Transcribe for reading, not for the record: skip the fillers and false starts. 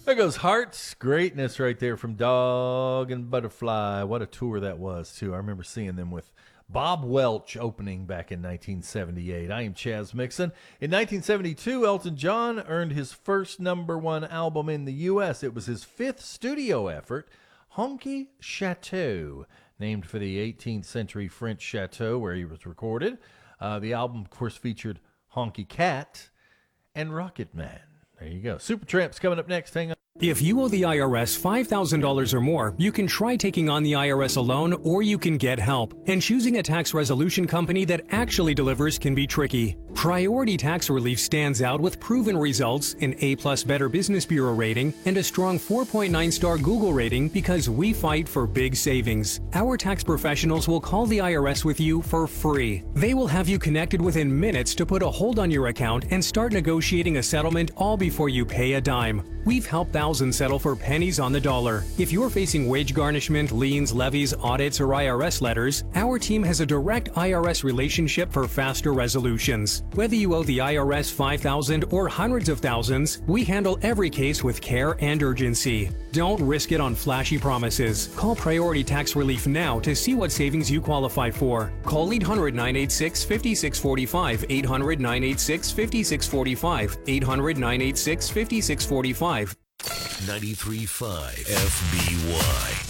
There goes Heart's Greatness right there from Dog and Butterfly. What a tour that was, too. I remember seeing them with Bob Welch opening back in 1978. I am Chaz Mixon. In 1972, Elton John earned his first #1 album in the U.S. It was his fifth studio effort, Honky Chateau, named for the 18th century French chateau where he was recorded. The album, of course, featured Honky Cat and Rocket Man. There you go. Supertramp's coming up next. Hang on. If you owe the IRS $5,000 or more, you can try taking on the IRS alone, or you can get help. And choosing a tax resolution company that actually delivers can be tricky. Priority Tax Relief stands out with proven results, an A+ Better Business Bureau rating, and a strong 4.9-star Google rating because we fight for big savings. Our tax professionals will call the IRS with you for free. They will have you connected within minutes to put a hold on your account and start negotiating a settlement all before you pay a dime. We've helped thousands settle for pennies on the dollar. If you're facing wage garnishment, liens, levies, audits, or IRS letters, our team has a direct IRS relationship for faster resolutions. Whether you owe the IRS $5,000 or hundreds of thousands, we handle every case with care and urgency. Don't risk it on flashy promises. Call Priority Tax Relief now to see what savings you qualify for. Call 800-986-5645, 800-986-5645, 800-986-5645. 93.5 FBY.